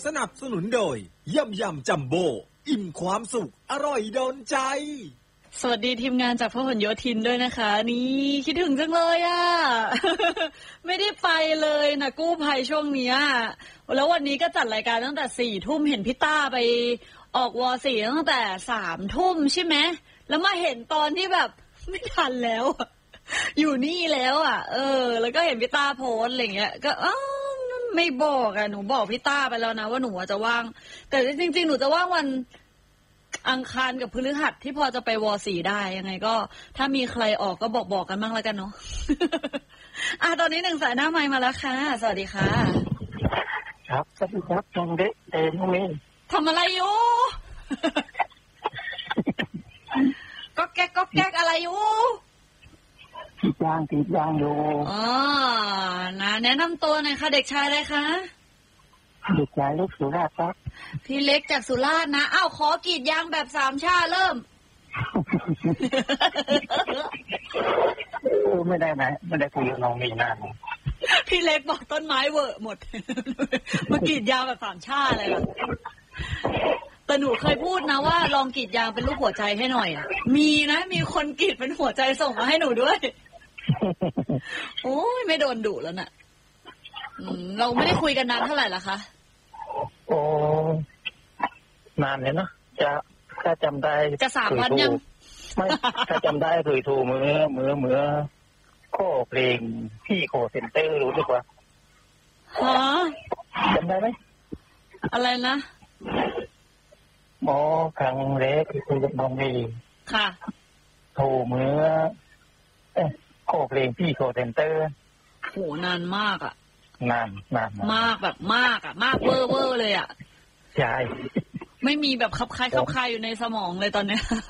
สนับสนุนโดยยำยำจัมโบ้อิ่มความสุขอร่อยโดนใจสวัสดีทีมงานจากพหลโยธินด้วยนะคะนี่คิดถึงจังเลยอ่ะ ไม่ได้ไปเลยนะกู้ภัยช่วงนี้แล้ววันนี้ก็จัดรายการตั้งแต่4 ทุ่มเห็นพี่ต้าไปออกว4ตั้งแต่3 ทุ่มใช่ไหมแล้วมาเห็นตอนที่แบบไม่ทันแล้ว อยู่นี่แล้วแล้วก็เห็นพี่ต้าโพสอะไรเงี้ยก็ไม่บอกหนูบอกพี่ต้าไปแล้วนะว่าหนูจะว่างแต่จริงๆหนูจะว่างวันอังคารกับพฤหัสที่พอจะไปว4ได้ยังไงก็ถ้ามีใครออกก็บอกกันบ้างแล้วกันเนาะ ตอนนี้1 สายหน้าไมค์มาแล้วค่ะสวัสดีค่ะครับสวัสดีครับน้องเด็กน้องเมย์ทำอะไรอยู่ ก็แก๊กอะไรอยู่ติดยางอยู่นะแนะนำตัวหน่อยค่ะเด็กชายอะไรคะเด็กชายเล็กสุราษฎร์ครับพี่เล็กจากสุราษฎร์นะขอกรีดยางแบบ3 ชาเริ่มไม่ได้คุยกับน้องมีนานพี่เล็กบอกต้นไม้เวอร์หมด มากรีดยางแบบ3 ชาเลยล่ะแต่หนูเคยพูดนะว่าลองกรีดยางเป็นรูปหัวใจให้หน่อยมีคนกรีดเป็นหัวใจส่งมาให้หนูด้วย โอ้ยไม่โดนดุแล้วน่ะเราไม่ได้คุยกันนานเท่าไหร่ละคะโอ้นานเลยเนาะถ้าจำได้จะ3 วันยังไม่ถ้าจำได้เคยโทรเมื่อข้อเพลงพี่โคเซ็นเตอร์รู้หรือเปล่าจำได้ไหมอะไรนะหมอครั้งแรกที่คุยกับน้องนี่ค่ะโทรเมื่อข้อเพลงพี่โคเซ็นเตอร์โหนานมากนานมากแบบมากมากเวอร์เลยใช่ไม่มีแบบคับคายอยู่ในสมองเลยตอนนี้